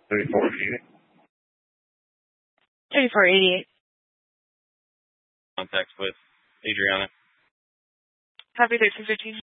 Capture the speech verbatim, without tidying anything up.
thirty-four eighty-eight. thirty-four eighty-eight. Contact with Adriana. Copy thirteen fifteen.